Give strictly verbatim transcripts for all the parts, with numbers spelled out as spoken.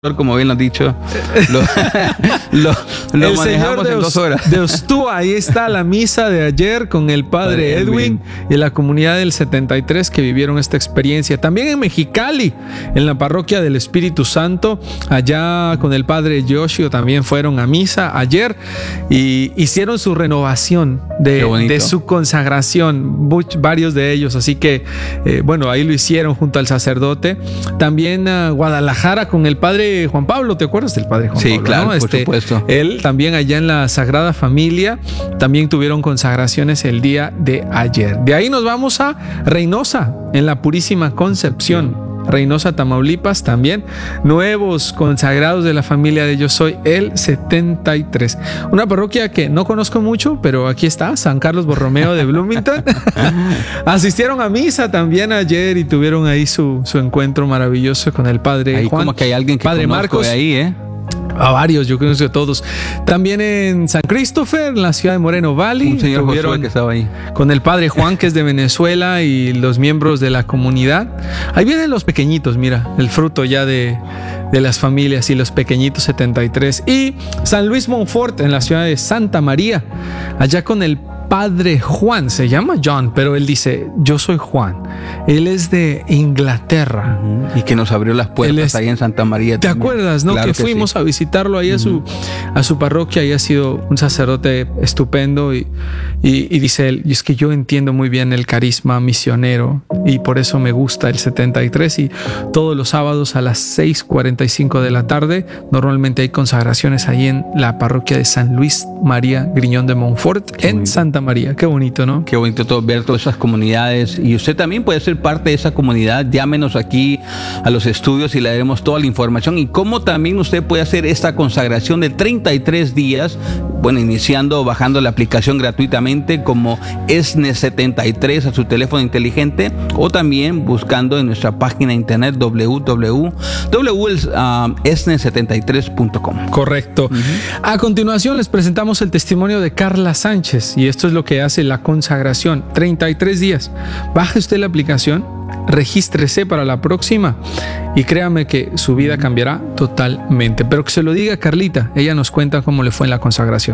como bien lo has dicho, lo, lo, lo el manejamos de en dos horas. De Ostúa, ahí está la misa de ayer con el padre Edwin, Edwin y la comunidad del setenta y tres que vivieron esta experiencia. También en Mexicali, en la parroquia del Espíritu Santo, allá con el padre Yoshio también fueron a misa ayer y hicieron su renovación de, de su consagración, varios de ellos. Así que, eh, bueno, ahí lo hicieron junto al sacerdote. También a Guadalajara con el padre Juan Pablo, ¿te acuerdas del padre Juan sí, Pablo? Claro, ¿no? por este, supuesto. Él también allá en la Sagrada Familia, también tuvieron consagraciones el día de ayer. De ahí nos vamos a Reynosa, en la Purísima Concepción. Reynosa, Tamaulipas, también nuevos consagrados de la familia de Yo Soy el setenta y tres. Una parroquia que no conozco mucho, pero aquí está, San Carlos Borromeo de Bloomington. Asistieron a misa también ayer y tuvieron ahí su, su encuentro maravilloso con el padre ahí Juan. Como que hay alguien que padre Marcos de ahí, ¿eh? A varios, yo creo que a todos. También en San Christopher, en la ciudad de Moreno Valley. Un señor Josué que estaba ahí. Con el padre Juan, que es de Venezuela, y los miembros de la comunidad. Ahí vienen los pequeñitos, mira, el fruto ya de, de las familias y los pequeñitos setenta y tres. Y San Luis Montfort, en la ciudad de Santa María, allá con el padre Juan, se llama John, pero él dice, yo soy Juan. Él es de Inglaterra. Uh-huh. Y que nos abrió las puertas es, ahí en Santa María. ¿Te también. acuerdas, no? Claro que, que fuimos sí. a visitarlo ahí uh-huh. a, su, a su parroquia y ha sido un sacerdote estupendo y, y, y dice él, y es que yo entiendo muy bien el carisma misionero y por eso me gusta el setenta y tres y todos los sábados a las seis cuarenta y cinco de la tarde normalmente hay consagraciones ahí en la parroquia de San Luis María Griñón de Montfort Qué en bonito. Santa María. Qué bonito, ¿no? Qué bonito todo, ver todas esas comunidades y usted también puede ser parte de esa comunidad. Llámenos aquí a los estudios y le daremos toda la información y cómo también usted puede hacer esta consagración de treinta y tres días, bueno, iniciando, bajando la aplicación gratuitamente como ESNE setenta y tres a su teléfono inteligente o también buscando en nuestra página de internet doble u doble u doble u punto esne setenta y tres punto com. Correcto. Uh-huh. A continuación les presentamos el testimonio de Carla Sánchez y esto es lo que hace la consagración, treinta y tres días. Baje usted la aplicación, regístrese para la próxima y créame que su vida cambiará totalmente. Pero que se lo diga Carlita, ella nos cuenta cómo le fue en la consagración.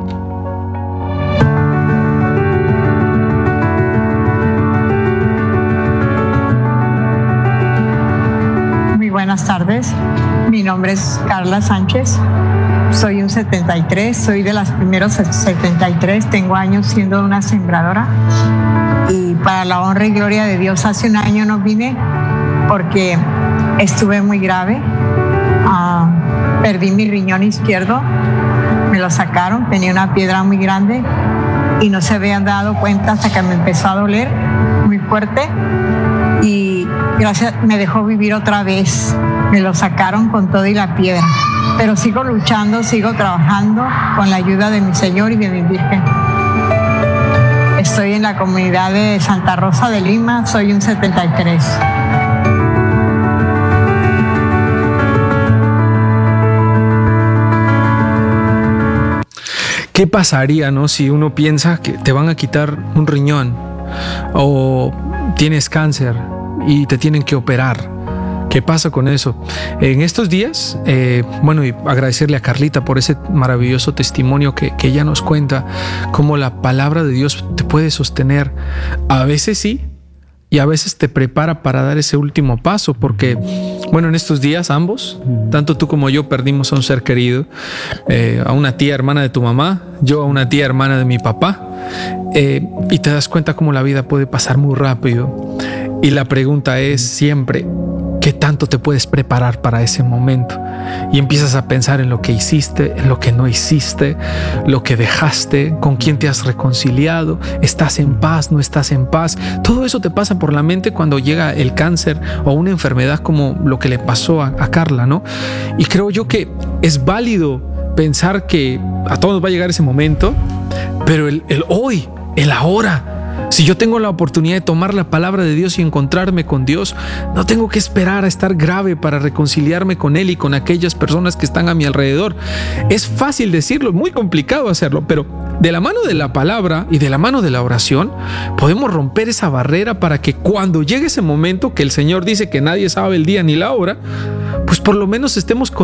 Muy buenas tardes, mi nombre es Carla Sánchez. Soy un setenta y tres, soy de las primeros setenta y tres, tengo años siendo una sembradora y para la honra y gloria de Dios hace un año no vine porque estuve muy grave, uh, perdí mi riñón izquierdo, me lo sacaron, tenía una piedra muy grande y no se habían dado cuenta hasta que me empezó a doler muy fuerte y gracias me dejó vivir otra vez, me lo sacaron con todo y la piedra. Pero sigo luchando, sigo trabajando con la ayuda de mi Señor y de mi Virgen. Estoy en la comunidad de Santa Rosa de Lima, soy un setenta y tres. ¿Qué pasaría, no, si uno piensa que te van a quitar un riñón o tienes cáncer y te tienen que operar? ¿Qué pasa con eso? En estos días, eh, bueno, y agradecerle a Carlita por ese maravilloso testimonio que, que ella nos cuenta, cómo la palabra de Dios te puede sostener. A veces sí, y a veces te prepara para dar ese último paso, porque, bueno, en estos días ambos, tanto tú como yo, perdimos a un ser querido, eh, a una tía hermana de tu mamá, yo a una tía hermana de mi papá, eh, y te das cuenta cómo la vida puede pasar muy rápido. Y la pregunta es siempre, ¿qué tanto te puedes preparar para ese momento? Y empiezas a pensar en lo que hiciste, en lo que no hiciste, lo que dejaste, con quién te has reconciliado, estás en paz, no estás en paz. Todo eso te pasa por la mente cuando llega el cáncer o una enfermedad como lo que le pasó a, a Carla, ¿no? Y creo yo que es válido pensar que a todos nos va a llegar ese momento, pero el, el hoy, el ahora, si yo tengo la oportunidad de tomar la palabra de Dios y encontrarme con Dios, no tengo que esperar a estar grave para reconciliarme con Él y con aquellas personas que están a mi alrededor. Es fácil decirlo, muy complicado hacerlo, pero de la mano de la palabra y de la mano de la oración podemos romper esa barrera para que cuando llegue ese momento que el Señor dice que nadie sabe el día ni la hora, pues por lo menos estemos